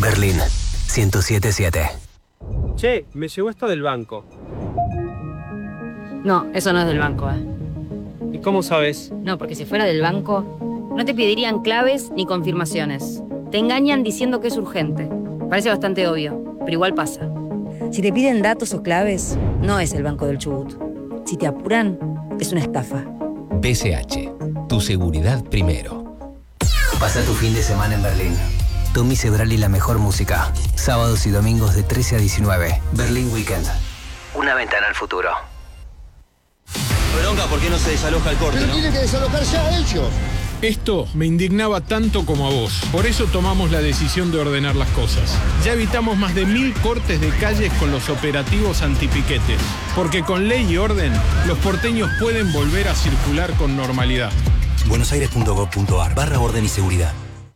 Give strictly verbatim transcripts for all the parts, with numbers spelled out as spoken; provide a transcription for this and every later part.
Berlín ciento siete siete. Che, me llegó esto del banco. No, eso no es del banco, ¿eh? ¿Y cómo sabes? No, porque si fuera del banco, no te pedirían claves ni confirmaciones. Te engañan diciendo que es urgente. Parece bastante obvio, pero igual pasa. Si te piden datos o claves, no es el Banco del Chubut. Si te apuran, es una estafa. B C H, tu seguridad primero. Pasa tu fin de semana en Berlín. Tommy Cebrali y la mejor música. Sábados y domingos de trece a diecinueve. Berlín Weekend. Una ventana al futuro. Bronca, ¿por qué no se desaloja el corte, Pero no? tienen que desalojar ya ellos. Esto me indignaba tanto como a vos. Por eso tomamos la decisión de ordenar las cosas. Ya evitamos más de mil cortes de calles con los operativos antipiquetes. Porque con ley y orden, los porteños pueden volver a circular con normalidad. buenosaires.gov.ar barra orden y seguridad.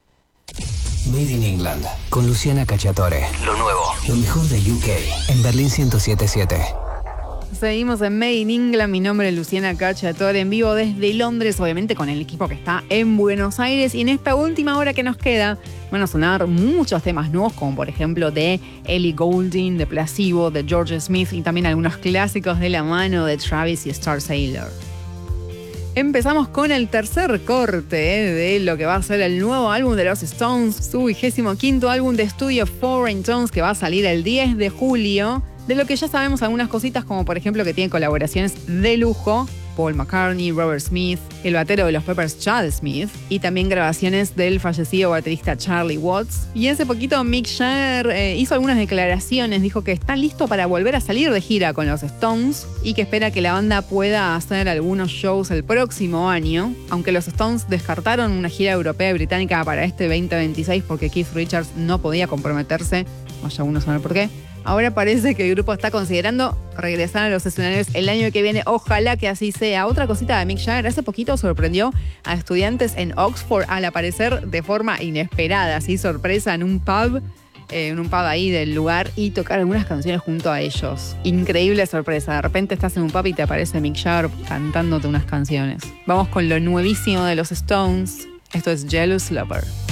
Made in England. Con Luciana Cacciatore. Lo nuevo. Lo mejor de U K. En Berlín ciento siete siete. Seguimos en Made in England. Mi nombre es Luciana Cacciatore, en vivo desde Londres, obviamente con el equipo que está en Buenos Aires. Y en esta última hora que nos queda van a sonar muchos temas nuevos, como por ejemplo de Ellie Goulding, de Placebo, de George Smith y también algunos clásicos de la mano de Travis y Star Sailor. Empezamos con el tercer corte eh, de lo que va a ser el nuevo álbum de los Stones, su vigésimo quinto álbum de estudio Foreign Tones, que va a salir el diez de julio. De lo que ya sabemos algunas cositas, como por ejemplo que tiene colaboraciones de lujo, Paul McCartney, Robert Smith, el batero de los Peppers, Chad Smith, y también grabaciones del fallecido baterista Charlie Watts. Y hace poquito Mick Jagger eh, hizo algunas declaraciones, dijo que está listo para volver a salir de gira con los Stones y que espera que la banda pueda hacer algunos shows el próximo año, aunque los Stones descartaron una gira europea y británica para este veinte veintiséis porque Keith Richards no podía comprometerse, vaya uno a saber por qué. Ahora parece que el grupo está considerando regresar a los escenarios el año que viene. Ojalá que así sea. Otra cosita de Mick Jagger. Hace poquito sorprendió a estudiantes en Oxford al aparecer de forma inesperada, así sorpresa en un pub, eh, en un pub ahí del lugar y tocar algunas canciones junto a ellos. Increíble sorpresa. De repente estás en un pub y te aparece Mick Jagger cantándote unas canciones. Vamos con lo nuevísimo de los Stones. Esto es Jealous Lover.